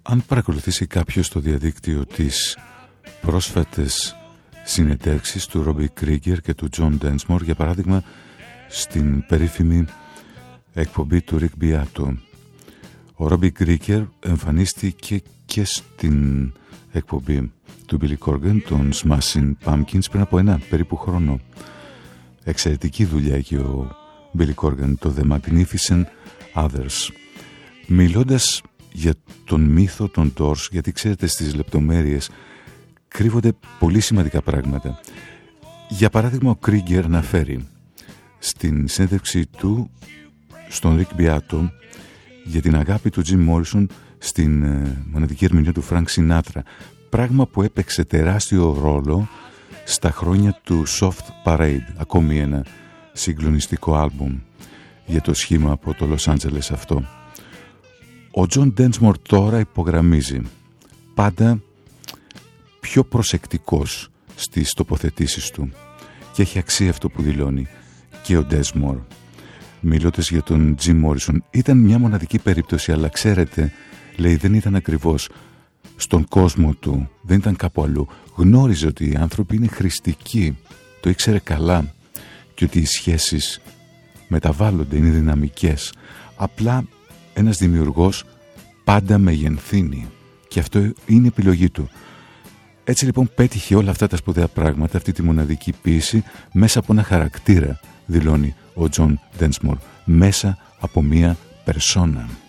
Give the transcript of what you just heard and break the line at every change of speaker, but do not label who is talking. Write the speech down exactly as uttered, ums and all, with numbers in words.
Αν παρακολουθήσει κάποιος στο διαδίκτυο τις πρόσφατες συνεντεύξεις του Ρόμπι Κρίγκερ και του Τζον Ντένσμορ, για παράδειγμα στην περίφημη εκπομπή του Ρικ Μπιάτο, ο Ρόμπι Κρίγκερ εμφανίστηκε και στην εκπομπή του Billy Corgan των Smashing Pumpkins πριν από ένα περίπου χρόνο. Εξαιρετική δουλειά έχει ο Billy Corgan, το The Magnificent Others, μιλώντας για τον μύθο των Doors, γιατί ξέρετε στις λεπτομέρειες κρύβονται πολύ σημαντικά πράγματα. Για παράδειγμα, ο Κρίγκερ αναφέρει στην συνέντευξη του στον Rick Beato για την αγάπη του Jim Morrison στην ε, μοναδική ερμηνεία του Frank Sinatra, πράγμα που έπαιξε τεράστιο ρόλο στα χρόνια του Soft Parade, ακόμη ένα συγκλονιστικό άλμπουμ για το σχήμα από το Los Angeles αυτό. Ο John Densmore τώρα υπογραμμίζει, πάντα πιο προσεκτικός στις τοποθετήσεις του, και έχει αξία αυτό που δηλώνει και ο Densmore, μιλώντας για τον Jim Morrison. Ήταν μια μοναδική περίπτωση, αλλά ξέρετε, λέει, δεν ήταν ακριβώς στον κόσμο του, δεν ήταν κάπου αλλού. Γνώριζε ότι οι άνθρωποι είναι χρηστικοί, το ήξερε καλά, και ότι οι σχέσεις μεταβάλλονται, είναι δυναμικές. Απλά ένας δημιουργός πάντα μεγενθύνει, και αυτό είναι η επιλογή του. Έτσι λοιπόν πέτυχε όλα αυτά τα σπουδαία πράγματα, αυτή τη μοναδική ποίηση, μέσα από ένα χαρακτήρα, δηλώνει ο Τζον Ντένσμορ, μέσα από μία περσόνα.